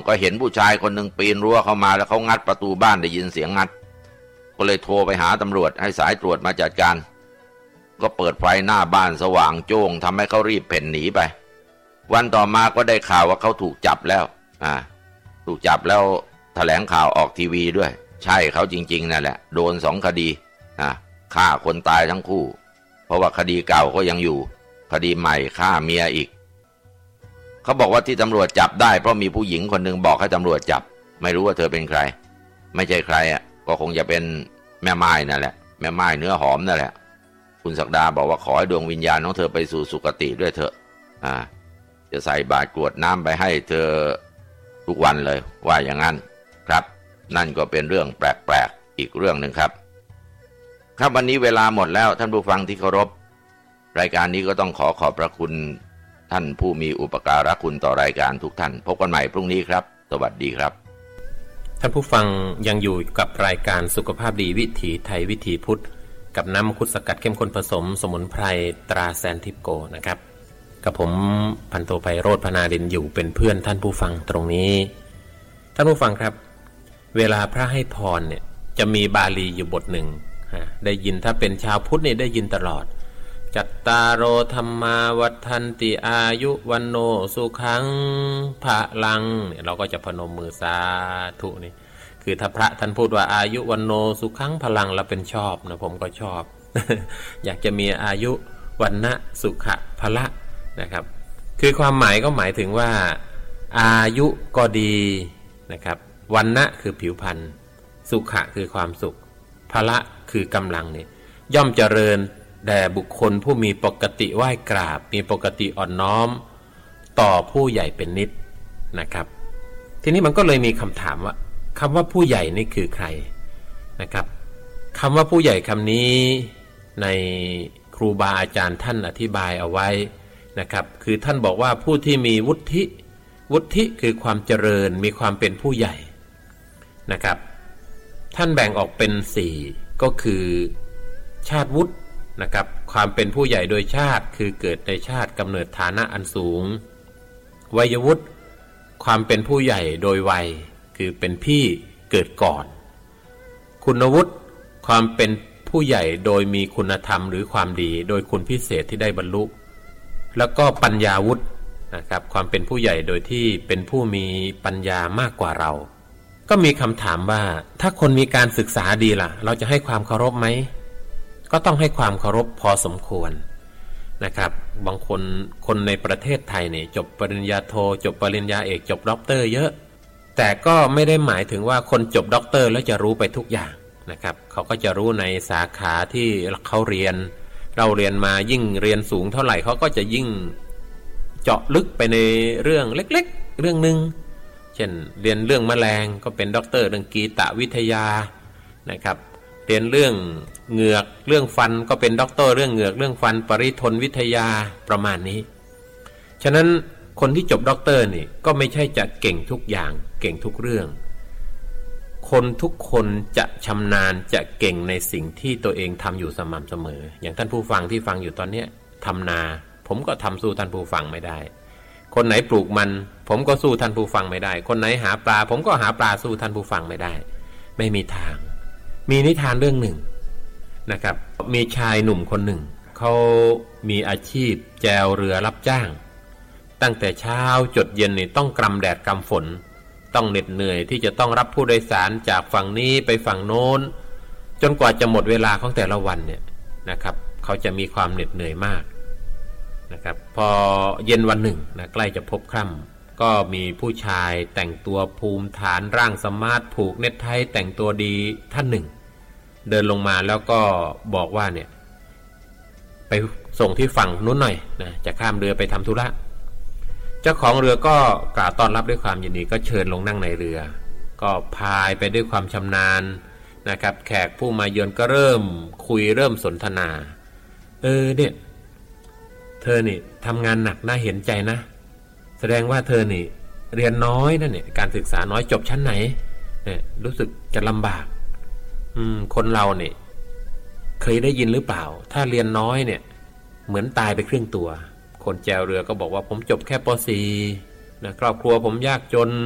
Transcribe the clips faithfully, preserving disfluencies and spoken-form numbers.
ก็เห็นผู้ชายคนหนึ่งปีนรั้วเข้ามาแล้วเขางัดประตูบ้านได้ยินเสียงงัดก็เลยโทรไปหาตำรวจให้สายตรวจมาจัดการก็เปิดไฟหน้าบ้านสว่างโจ้งทำให้เขารีบเพ่นหนีไปวันต่อมาก็ได้ข่าวว่าเขาถูกจับแล้วอ่าถูกจับแล้วแถลงข่าวออกทีวีด้วยใช่เขาจริงๆนั่นแหละโดนสองคดีอ่าฆ่าคนตายทั้งคู่เพราะว่าคดีเก่าก็ยังอยู่คดีใหม่ฆ่าเมียอีกเขาบอกว่าที่ตำรวจจับได้เพราะมีผู้หญิงคนหนึ่งบอกให้ตำรวจจับไม่รู้ว่าเธอเป็นใครไม่ใช่ใครอ่ะก็คงจะเป็นแม่ไม้นั่นแหละแม่ไม้เนื้อหอมนั่นแหละคุณศักดาบอกว่าขอให้ดวงวิญญาณของเธอไปสู่สุคติด้วยเถอะอ่าจะใส่บาตรกรวดน้ำไปให้เธอทุกวันเลยว่าอย่างนั้นครับนั่นก็เป็นเรื่องแปลกๆอีกเรื่องหนึ่งครับครับวันนี้เวลาหมดแล้วท่านผู้ฟังที่เคารพรายการนี้ก็ต้องขอขอบพระคุณท่านผู้มีอุปการะคุณต่อรายการทุกท่านพบกันใหม่พรุ่งนี้ครับสวัสดีครับท่านผู้ฟังยังอยู่กับรายการสุขภาพดีวิถีไทยวิถีพุทธกับน้ำมังคุดสกัดเข้มข้นผสมสมุนไพรตราแซนทิปโกนะครับกับผมพันโทไพโรจน์ พนารินอยู่เป็นเพื่อนท่านผู้ฟังตรงนี้ท่านผู้ฟังครับเวลาพระให้พรเนี่ยจะมีบาลีอยู่บทหนึ่งได้ยินถ้าเป็นชาวพุทธเนี่ยได้ยินตลอดจัตตารโอธัมมาวัฏฏันติอายุวันโนสุขังพลังเนี่ยเราก็จะพนมมือสาธุนี่คือถ้าพระท่านพูดว่าอายุวันโนสุขังพลังเราเป็นชอบนะผมก็ชอบ อยากจะมีอายุวันนะสุขะพละนะครับคือความหมายก็หมายถึงว่าอายุก็ดีนะครับวันนะคือผิวพรรณสุขะคือความสุขพละคือกำลังเนี่ยย่อมเจริญแด่บุคคลผู้มีปกติไหว้กราบมีปกติอ่อนน้อมต่อผู้ใหญ่เป็นนิดนะครับทีนี้มันก็เลยมีคำถามว่าคำว่าผู้ใหญ่นี่คือใครนะครับคำว่าผู้ใหญ่คำนี้ในครูบาอาจารย์ท่านอธิบายเอาไว้นะครับคือท่านบอกว่าผู้ที่มีวุฒิวุฒิคือความเจริญมีความเป็นผู้ใหญ่นะครับท่านแบ่งออกเป็นสี่ก็คือชาติวุฒินะครับความเป็นผู้ใหญ่โดยชาติคือเกิดในชาติกำเนิดฐานะอันสูงวัยวุฒิความเป็นผู้ใหญ่โดยวัยคือเป็นพี่เกิดก่อนคุณวุฒิความเป็นผู้ใหญ่โดยมีคุณธรรมหรือความดีโดยคุณพิเศษที่ได้บรรลุแล้วก็ปัญญาวุฒินะครับความเป็นผู้ใหญ่โดยที่เป็นผู้มีปัญญามากกว่าเราก็มีคำถามว่าถ้าคนมีการศึกษาดีล่ะเราจะให้ความเคารพไหมก็ต้องให้ความเคารพพอสมควรนะครับบางคนคนในประเทศไทยเนี่ยจบปริญญาโทจบปริญญาเอกจบด็อกเตอร์เยอะแต่ก็ไม่ได้หมายถึงว่าคนจบด็อกเตอร์แล้วจะรู้ไปทุกอย่างนะครับเขาก็จะรู้ในสาขาที่เขาเรียนเราเรียนมายิ่งเรียนสูงเท่าไหร่เขาก็จะยิ่งเจาะลึกไปในเรื่องเล็กๆเรื่องนึงเช่นเรียนเรื่องแมลงก็เป็นด็อกเตอร์เรื่องกีตวิทยานะครับเรียนเรื่องเหงือกเรื่องฟันก็เป็นด็อกเตอร์เรื่องเหงือกเรื่องฟันปริทนวิทยาประมาณนี้ฉะนั้นคนที่จบด็อกเตอร์นี่ก็ไม่ใช่จะเก่งทุกอย่างเก่งทุกเรื่องคนทุกคนจะชำนาญจะเก่งในสิ่งที่ตัวเองทำอยู่สม่ำเสมออย่างท่านผู้ฟังที่ฟังอยู่ตอนนี้ทำนาผมก็ทำสู้ท่านผู้ฟังไม่ได้คนไหนปลูกมันผมก็สู้ท่านผู้ฟังไม่ได้คนไหนหาปลาผมก็หาปลาสู้ท่านผู้ฟังไม่ได้ไม่มีทางมีนิทานเรื่องหนึ่งนะครับมีชายหนุ่มคนหนึ่งเขามีอาชีพแจวเรือรับจ้างตั้งแต่เช้าจดเย็นนี่ต้องกำแดดกำฝนต้องเหน็ดเหนื่อยที่จะต้องรับผู้โดยสารจากฝั่งนี้ไปฝั่งโน้นจนกว่าจะหมดเวลาของแต่ละวันเนี่ยนะครับเขาจะมีความเหน็ดเหนื่อยมากนะครับพอเย็นวันหนึ่งนะใกล้จะพบค่ำก็มีผู้ชายแต่งตัวภูมิฐานร่างสมาร์ทผูกเน็ตไทแต่งตัวดีท่านหนึ่งเดินลงมาแล้วก็บอกว่าเนี่ยไปส่งที่ฝั่งนู้นหน่อยนะจะข้ามเรือไปทำธุระเจ้าของเรือก็กล่าวต้อนรับด้วยความยินดีก็เชิญลงนั่งในเรือก็พายไปด้วยความชำนาญนะครับแขกผู้มาเยือนก็เริ่มคุยเริ่มสนทนาเออเนี่ยเธอนี่ทำงานหนักน่าเห็นใจนะแสดงว่าเธอนี่เรียนน้อยนั่นเนี่ยการศึกษาน้อยจบชั้นไหนเนี่ยรู้สึกจะลำบากอืมคนเราเนี่ยเคยได้ยินหรือเปล่าถ้าเรียนน้อยเนี่ยเหมือนตายไปครึ่งตัวคนแจวเรือก็บอกว่าผมจบแค่ป .สี่ นะครอบครัวผมยากจน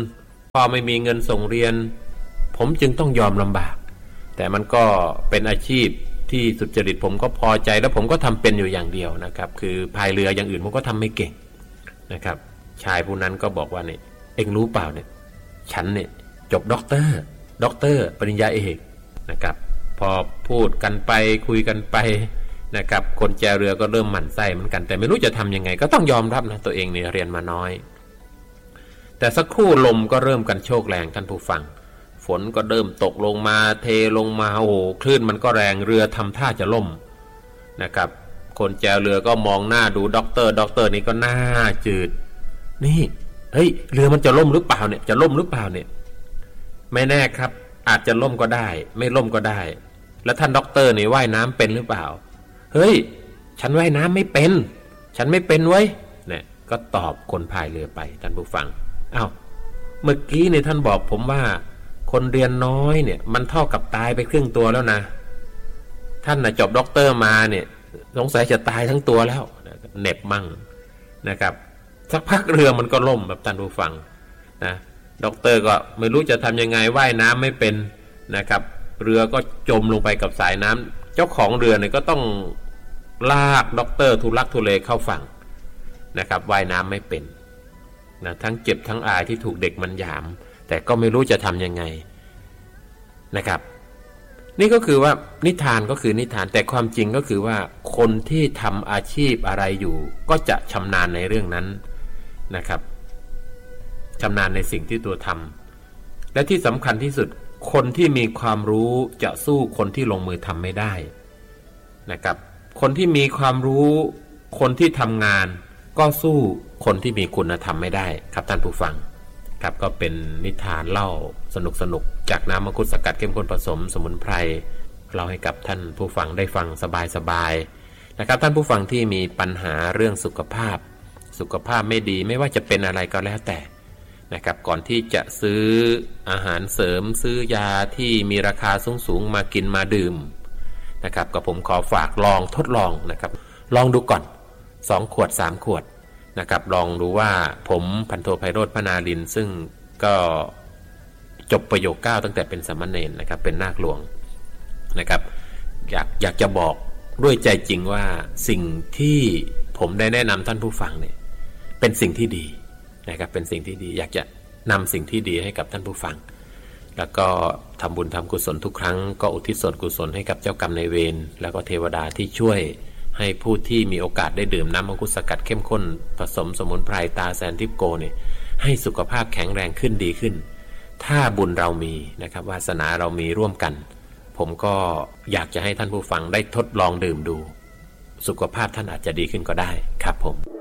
พ่อไม่มีเงินส่งเรียนผมจึงต้องยอมลำบากแต่มันก็เป็นอาชีพที่สุจริตผมก็พอใจแล้วผมก็ทำเป็นอยู่อย่างเดียวนะครับคือพายเรืออย่างอื่นผมก็ทำไม่เก่งนะครับชายผู้นั้นก็บอกว่าเนี่ยเอ็งรู้เปล่าเนี่ยฉันเนี่ยจบด็อกเตอร์ด็อกเตอร์ปริญญาเอกนะครับพอพูดกันไปคุยกันไปนะครับคนแจเรือก็เริ่มหมั่นไส้เหมือนกันแต่ไม่รู้จะทำยังไงก็ต้องยอมรับนะตัวเองเนี่ยเรียนมาน้อยแต่สักครู่ลมก็เริ่มกันโชกแรงท่านผู้ฟังฝนก็เริ่มตกลงมาเทลงมาโอ้โหคลื่นมันก็แรงเรือทำท่าจะล่มนะครับคนแจเรือก็มองหน้าดูด็อกเตอร์ด็อกเตอร์นี่ก็หน้าจืดนี่เฮ้ยเรือมันจะล่มหรือเปล่าเนี่ยจะล่มหรือเปล่าเนี่ยไม่แน่ครับอาจจะล่มก็ได้ไม่ล่มก็ได้แล้วท่านด็อกเตอร์นี่ว่ายน้ำเป็นหรือเปล่าเฮ้ยฉันว่ายน้ำไม่เป็นฉันไม่เป็นเว้ยเนี่ยก็ตอบคนพายเรือไปท่านผู้ฟังอ้าวเมื่อกี้เนี่ยท่านบอกผมว่าคนเรียนน้อยเนี่ยมันเท่ากับตายไปครึ่งตัวแล้วนะท่านน่ะจบด็อกเตอร์มาเนี่ยสงสัยจะตายทั้งตัวแล้วเหน็บมั่งนะครับสักพักเรือมันก็ล่มแบบท่านผู้ฟังนะด็อกเตอร์ก็ไม่รู้จะทำยังไงว่ายน้ำไม่เป็นนะครับเรือก็จมลงไปกับสายน้ำเจ้าของเรือเนี่ยก็ต้องลากด็อกเตอร์ทุลักทุเลเข้าฝั่งนะครับว่ายน้ำไม่เป็นนะทั้งเจ็บทั้งอายที่ถูกเด็กมันหยามแต่ก็ไม่รู้จะทำยังไงนะครับนี่ก็คือว่านิทานก็คือนิทานแต่ความจริงก็คือว่าคนที่ทำอาชีพอะไรอยู่ก็จะชำนาญในเรื่องนั้นนะครับชำนาญในสิ่งที่ตัวทำและที่สำคัญที่สุดคนที่มีความรู้จะสู้คนที่ลงมือทำไม่ได้นะครับคนที่มีความรู้คนที่ทำงานก็สู้คนที่มีคุณธรรมไม่ได้ครับท่านผู้ฟังครับก็เป็นนิทานเล่าสนุกๆจากน้ำมังคุดสกัดเข้มข้นผสมสมุนไพรเล่าให้กับท่านผู้ฟังได้ฟังสบายๆนะครับท่านผู้ฟังที่มีปัญหาเรื่องสุขภาพสุขภาพไม่ดีไม่ว่าจะเป็นอะไรก็แล้วแต่นะครับก่อนที่จะซื้ออาหารเสริมซื้อยาที่มีราคาสูงๆมากินมาดื่มนะครับกับผมขอฝากลองทดลองนะครับลองดูก่อนสองขวดสามขวดนะครับลองดูว่าผมพันโทไพโรจน์ พนาลินซึ่งก็จบประโยคเก้าตั้งแต่เป็นสามเณรนะครับเป็นนาคหลวงนะครับอยากอยากจะบอกด้วยใจจริงว่าสิ่งที่ผมได้แนะนำท่านผู้ฟังเนี่ยเป็นสิ่งที่ดีนะครับเป็นสิ่งที่ดีอยากจะนำสิ่งที่ดีให้กับท่านผู้ฟังแล้วก็ทำบุญทำกุศลทุกครั้งก็อุทิศส่วนกุศลให้กับเจ้ากรรมนายเวรแล้วก็เทวดาที่ช่วยให้ผู้ที่มีโอกาสได้ดื่มน้ำมังคุดสกัดเข้มข้นผสมสมุนไพรตาแซนทิปโกเนี่ยให้สุขภาพแข็งแรงขึ้นดีขึ้นถ้าบุญเรามีนะครับวาสนาเรามีร่วมกันผมก็อยากจะให้ท่านผู้ฟังได้ทดลองดื่มดูสุขภาพท่านอาจจะดีขึ้นก็ได้ครับผม